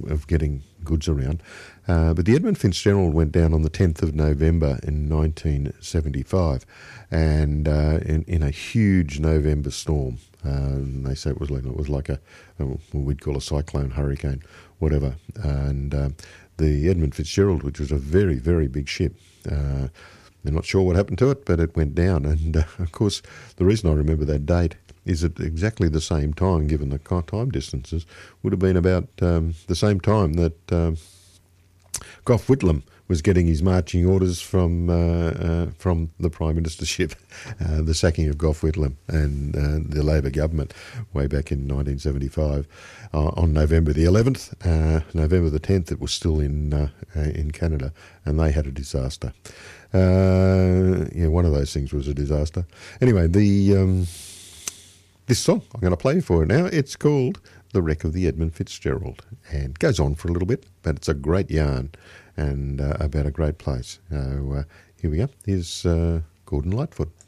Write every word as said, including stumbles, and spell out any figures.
of getting goods around. Uh, but the Edmund Fitzgerald went down on the tenth of November in nineteen seventy-five, and uh, in, in a huge November storm. Uh, and they say it was like it was like a, a what we'd call a cyclone, hurricane, whatever. And uh, the Edmund Fitzgerald, which was a very, very big ship, uh, they're not sure what happened to it, but it went down. And uh, of course, the reason I remember that date is at exactly the same time, given the time distances, would have been about um, the same time that um, Gough Whitlam was getting his marching orders from uh, uh, from the Prime Ministership, uh, the sacking of Gough Whitlam and uh, the Labor government way back in nineteen seventy-five. Uh, on November the eleventh, uh, November the tenth, it was still in uh, uh, in Canada, and they had a disaster. Uh, yeah, one of those things was a disaster. Anyway, the um, this song I'm going to play for you now, it's called The Wreck of the Edmund Fitzgerald, and goes on for a little bit, but it's a great yarn and uh, about a great place. So uh, here we go. Here's uh, Gordon Lightfoot.